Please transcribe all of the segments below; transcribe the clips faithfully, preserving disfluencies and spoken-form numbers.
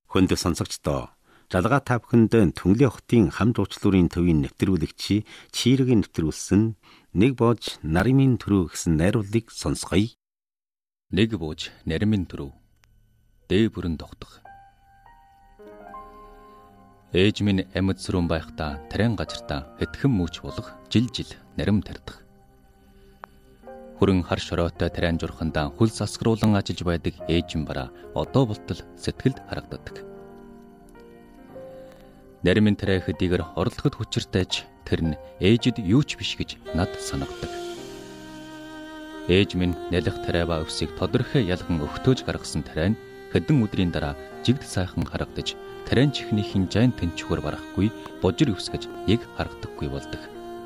Хүнд сонсогчдоо жалгаа та бүхэнд Түнглээ хотын хам жуучлалын төвийн нэвтрүүлэгчи Чийргийн нэвтрүүлсэн нэг боож наримын төрөө гэсэн найруулгыг сонсгоё. Нэг боож наримын төрөө дээ бүрэн тогтох. Ээж минь амьд сүрэн байхдаа тарайн газартаа хэтгэн мүүч болох жил жил нарим тарьдаг. Хүрэн хар шороотой тарайн журхандаа хөл сасгаруулан ажиллаж байдаг ээж минь бараа одоо болтол сэтгэлд харагддаг. Наримын тарай хэдийгээр орлогод хүчиртэйч тэр нь ээжид юу ч биш гэж над санагдаг. Ээж минь нялх тарай ба өвсийг тодорхой ялган өгтөөж гаргасан тарай нь хэдэн өдрийн дараа жигд сайхан харагдаж тарайн чихнийхэн жайн тэнчгөр барахгүй божир өвс гэж яг харагдахгүй болдог.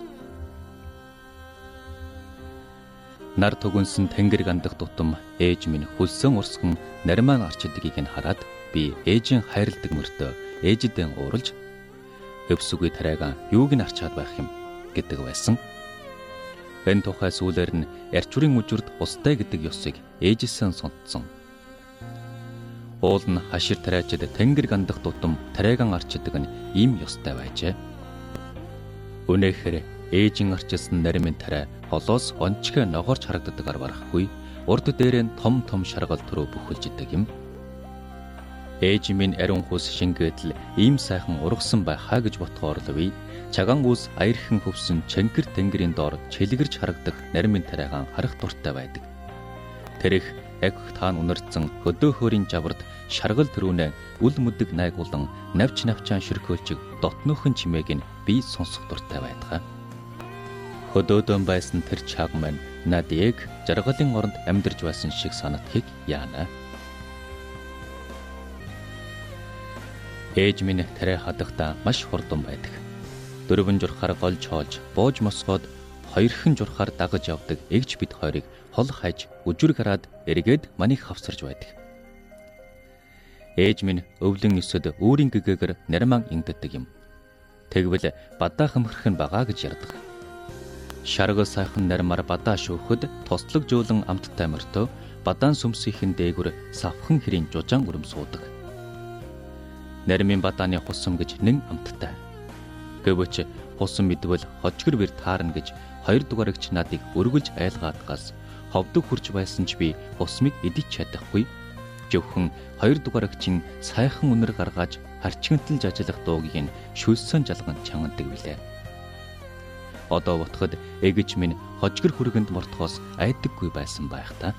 Нар тугунсан тэнгэр гандах тутам ээж минь хөлсөн урсган наримаан арчдгийг нь хараад би ээжийн хайрладаг мөртөө ээжидэн ууралж өвсөгүй тарайгаа юуг нь арчаад байх юм гэдэг байсан. Энэ тухай сүүлээр нь ярчурын үжирд устай гэдэг ёсыг ээжсэн сонтсон. Уул нь хашир тарайчид тэнгэр гандах тутам тарайгаан арчдаг нь ийм ёстой байжээ. Үнэхээр ээжин арчилсан наримын тарай холоос онцгой ногоорч харагддаг барахгүй урд дээрээ том том шаргал төрөө бүхэлж идэг юм. Ээж минь ариун хус шингээдл ийм сайхан ургасан байхаа гэж ботхоор л би чаган ус аярхэн хөвсөн чангэр тэнгэрийн доор чэлгэрч харагдах наримын тарайгаан харах дуртай байдаг. Тэрэх агх таан унарцсан хөдөө хөөрийн жавард шаргал төрүүнээ үл мүдэг найгуулан навч навчаан ширхөөлчиг дотноохон чимээг нь би сонсох дуртай байдгаа. Хөдөөдөн байсан тэр чаг маань над яг жаргалын оронд амьдарч байсан шиг санагдахыг яана. Ээж минь тарай хадахтаа маш хурдан байдаг. Дөрвөн журхаар голж хоолж, боож мосгоод хоёрхан журхаар дагаж явдаг эгч бид хоёрыг хол хайж, үжир гараад эргээд манийг хавсарж байдаг. Ээж минь өвлөн өсөд өөрийн гэгээгээр наримаан ингэдэг юм. Тэгвэл бадаа хамхрах нь байгаа гэж ярддаг. Шаргал сайхан наримаар бадаа шүүхэд тослог жуулан амттай мөртөө бадаан сүмсийнхэн дээгүр савхан хэрийн жужаан өрөм суудаг. Наримын бадааны хусам гэж нэн амттай. Гэвч хусам мэдвэл хожгөр бэр таарна гэж хоёр дугаарагч надыг өргөлж айлгаадгаас ховдог хурж байсан ч би хусмыг идэж чадахгүй. Зөвхөн хоёр дугаарагчийн сайхан үнэр гаргаж харчигнталж ажиллах дуугийг нь шүлсэн жалган чангадаг билээ. Одоо ботход эгэж минь хожгөр хүргэнд мортохоос айдаггүй байсан байх та.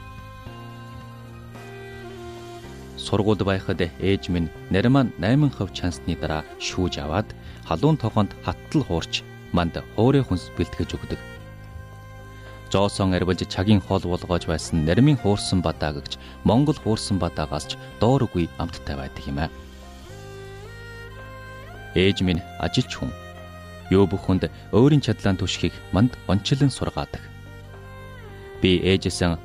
Сургууль байхад ээж минь наримаан найман хувь чансны дараа шүүж аваад халуун тогоонд хаттал хуурч манд хуурын хүнс бэлтгэж өгдөг. Жоосон арвилж чагийн хоол болгоож байсан наримын хуурсан бадаа гэж Монгол хуурсан бадаагаас ч доор үгүй амттай байдаг юм аа. Ээж минь ажилч хүн. Юу бүхэнд өөрийн чадлаа түшхийг манд ончлон сургаадаг. Би ээжсэн